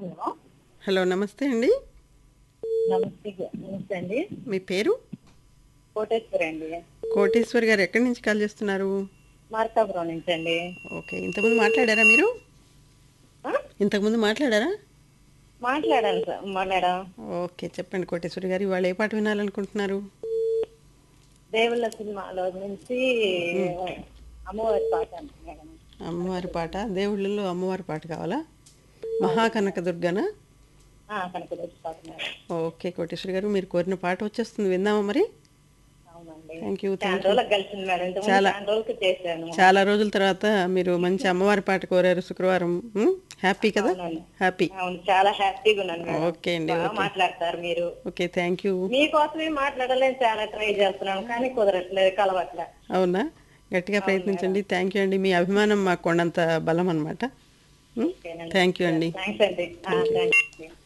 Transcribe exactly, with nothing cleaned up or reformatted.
Hello. Hello నమస్తే అండి. నమస్తే నమస్తే అండి. మీ పేరు? కోటేశ్వరి అండి. కోటేశ్వర్ గారు ఎక్కడి నుంచి కాల్ చేస్తున్నారు? మార్కాపురం నుంచి అండి. ఓకే, ఇంతకుముందు మాట్లాడారా మీరు? ఆ? ఇంతకుముందు మాట్లాడారా? మాట్లాడాను సార్ మా మేడం. ఓకే, చెప్పండి కోటేశ్వరి గారు, ఇవాళ ఏ పాట వినాలనుకుంటున్నారు? దేవుళ్ళ సినిమాలో నుంచి అమ్మవారి పాట అండి మేడం. అమ్మవారి పాట, దేవుళ్ళలో అమ్మవారి పాట కావాలా? మహాకనక దుర్గనా? ఆ, కనకదుర్గ పాట మేడం. ఓకే కోటేశ్వరి గారు, మీరు కోరిన పాట వచ్చేస్తుంది, విందామా మరి? అవునండి. థ్యాంక్ యూ చాలా థ్యాంక్ యూ. రోజులకు కలిసింది మేడం. ఇంతకుముందు చాలా చాలా రోజులకు చేశాను. చాలా రోజుల తర్వాత మీరు మంచి అమ్మవారి పాట కోరారు శుక్రవారం. ఉమ్, హ్యాపీ కదా? అవునండి. హ్యాపీ. అవును, చాలా హ్యాపీగా ఉన్నాను మేడం. ఓకే అండి, బాగా ఓకే మాట్లాడతారు మీరు. Okay thank you. మీకోసమే మాట్లాడాలని చాలా ట్రై చేస్తున్నాను, కానీ కుదరట్లేదు, కలవట్లే. అవునా? గట్టిగా అవును ప్రయత్నించండి. మేడం. థ్యాంక్ యూ అండి, మీ అభిమానం మాకు కొండంత బలం అనమాట. ఓకేనండి. థ్యాంక్ యూ అండి. థ్యాంక్స్ అండి. థ్యాంక్స్.